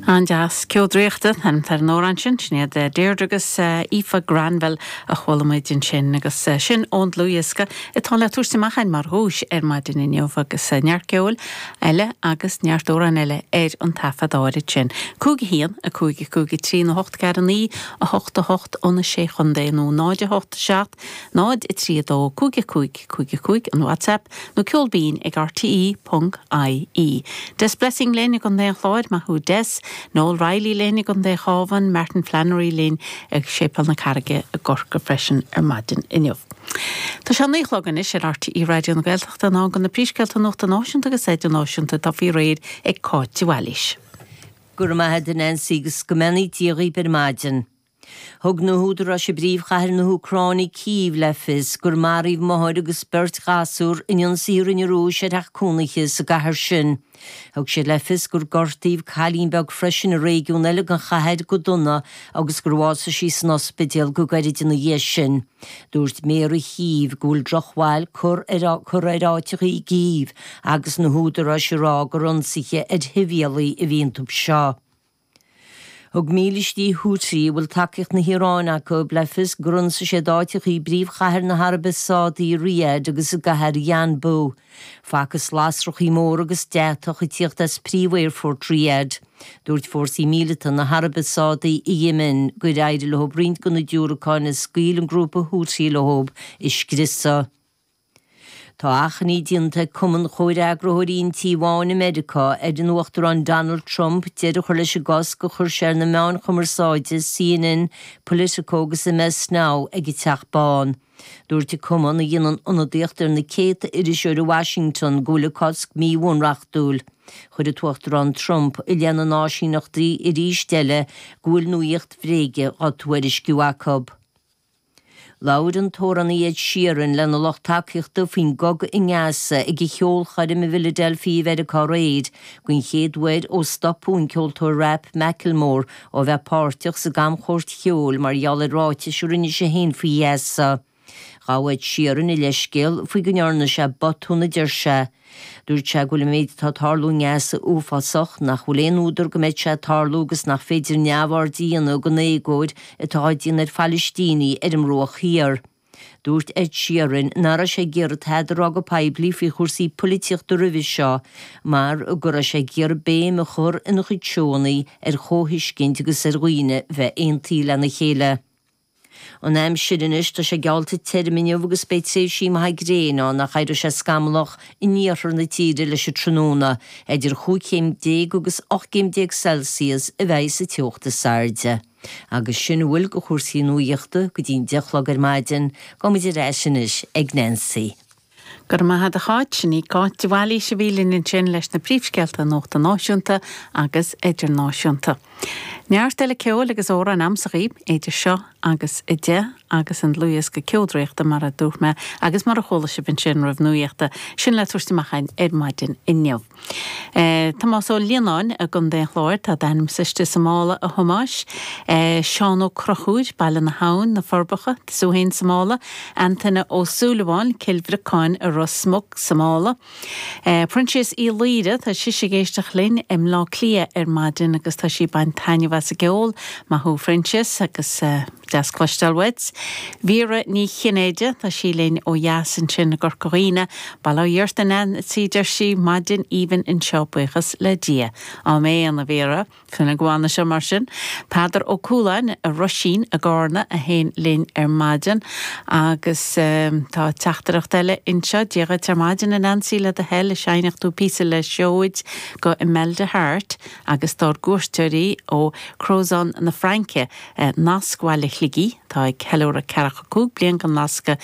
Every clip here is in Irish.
An deas ceodréachta an tar nóran sin snéad déirdragus Aoife Granville a chhuilmaidin sin agus sin ón luíosca i tá le túrsaachchain mar húis maidin inniuh agus nearceol eile agus neartúran eile an tafadáid sin. Cúgi hían a cúgi trí na 8 garaní a 8 óna 6 chundé nó 9 8 7 9 I 3 dó cúgi an WhatsApp nó ceolbín ag rte.ie. Des blessing lénig an dé chláid ma hú des Noel Riley lénig an dé chávan, Martin Flannery lén ag sépal na carige a gorca freisin maidin inniuh. Tá se néchlagan is RTE radio na Gaeltachta ná gan na prísceilta nóta náisiúnta agus éidir náisiúnta tá fí réad ag cáiti bhailis. Gur maithe den sígus gomenní tíogaí per maidin. Thug na húdar a sé bríomh chahar na húcránaí Kyiv le fis gur maríomh mothir agus beirt gasúr in sírin rú sé reachcúnaiches a gahar sin. Thug sé le fis gur gortaíomh chalínbeag freisin a régiún eile gan chahead go duna agus gur bhása sí san ospidéal go gairid na dhé sin. Dúirt méra Kyiv gúil drochháil chur áitichaí Kyiv agus na húdar a sé rá gur ionsaithe adhibialaí I bhíonn seo. Thug mílistí hútrí bhfuil takeíocht na Hirána go blefis grunsa sé dáitichaí bríomh chahar na Harbasádaí riad agus a gahar Jan Bó. Facas lásrochaí mór agus deach I tíocht as príomhéir fór riad. Dúirt fórsaí mílita na Harbasádaí I Yemen go éidir le hobrint go na dúracáin na scaoil an grúpa hútrí le hob is grisa. Tá achaní dionanta cuman chóir agrathóirín tíháin America an uachtar an Donald Trump deidir chuir leis gas go chur sé na meán chumarsáide CNN, Politico agus MS Now ag I teach bán. Dúirte cuman a dhéanaan ionadaíochtar na céta irisisiúir Washington gúla cosc míhúnreachtúil. Chuir a tuachtar an Trump I leanana náisiúnachtaí I rísteile gúil nuíocht bhréige á tuairis giúacob. Laud an tóran Ed Sheeran le na loch takeíochta fin gog I ngása ag I cheol chadim I Philadelphia bhead a choréid gwn chéadweid ó stopún ceoltóir rap Macklemore ó bheith párteach sa gamchórt cheol mar jalle ráite siúrinne sé hén fi yesa. Gáid Sheeran I leiscéal fui gnearna se botúna dir se. Dúirt se gúil méid tá tarlú ngása úfasach nach bhfuil údar go méid se tarlúgus nach féidir neamhar díana go négóid atá díana Palestíní an roch hir. Dúirt Ed Sheeran nara sé gur heidir aga peibli fi chursaí polítíocht roimh seo, mar gur sé gur béim a chur ina chuid seonaí chóthaiscint agus roine bheith aontaí lena chéile. An aim sidinis tá sé gealta terminiu agus beit sé sí mai gréna nach chaidir sé scamlach I níochar na tíide leis sé tróna idir 5 agus 8 Celsius a bheith sa teochta sarde. Agus sin bhfuil go chórsaí nuíochta go dtín deachlag maidin go muidir réisinis ag Nancy. Gur maithe a cháid sin í cáiti bhhailí sé bhílinn in sin leis na príomhsceilta nóta náisiúnta agus idir náisiúnta. Neart eile ceol agus óra an amsaghíb éidir seo agus ide agus an luíos go ceodréachta mar a dúch me agus mar a chola se bin sin roimh nuíochta sin le túrstaachchain maidin inniuh. Tá más ó líonáin a gon dé chláir tá danim siiste Somála a thomáis, Seán ó Crochúid baile na hán na forbacha súhéin Somála, Antainna ó Súlaháin Kilbhreáin a Rosmog Somála. Princess I Líide tá si sé géisteach linn lá clia maidin agus tá si bain taine a geol ma hú Princess agus das clostalweds. Víra ní chinéide tá sí linn ó jasan sin na gorcoína balla dheirtanan síidir sí maidin even in seobuchas le dia. Á mé an a víra chuna ghána se mar sin. Padar ó cúlain a Roisin a gárna a héin linn maidin agus tá teachtarach eile inseo díagad tar maidin in ansí le a hell seineachtú písa le seoid go Imelda Hart agus tá gúirteirí ó Crozon na Franke nascáile chligí tá ag heúra ceach cúg blian gan nasca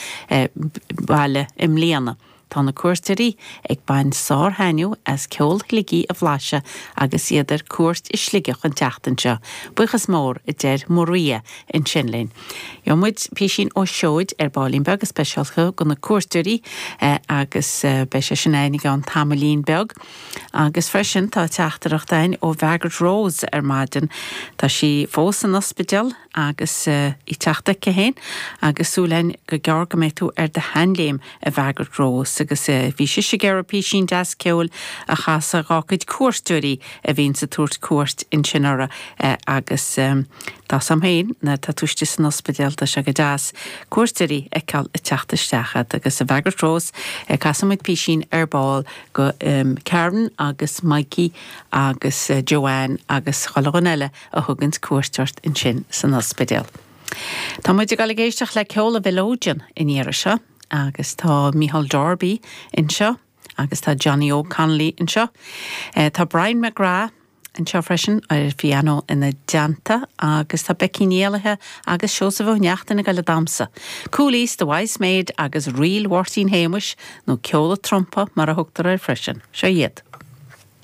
baile imlíana. Tá na cuairteirí ag bain sár hainiu as ceol chligí a bhlaise agus iadidir cuairt I sligeach an teachtain seo. Buchas mór I déir Moria in Sinlín. Muid písin ó seoid Bálínbeag a speisialcha go na cuairteirí agus be sé sin énig an Tamalínbeag agus freisin tá teachtarachtain ó Vagard Rose maidin tá si fós an ospidal agus I teachta cehén agus súlein go gearga mé tú de handléim a Vagard Rose agus bhí si Garapí sin deas ceol a chasa rácaid cuairstúirí a bhín sa túirt cuairt in sinara agus tá samhéin na tá tuiste san ospidéalta se go deas cuairstúirí eáil i teachtaisteachad agus a bhegur trós casamid písín ar báil go Karen agus Mikey agus Joanne agus chalagan eile a thugant cuairteart in sin san ospidéal. Tá muid gal géisteach le ceola Bhelóidean in éire seo, agus tá Micheál Darby in seo, agus tá Johnny O'Connelly in seo. Tá Brian McGrath in seo freisin ar piano ina deanta, agus tá Becky Néalathe agus Seosamh Ó Neachtain na gaile damsa. Coolís The Wise Maid agus Real Wortín Hamish nó ceola trompa mar a thugtar ar freisin. Seo iad.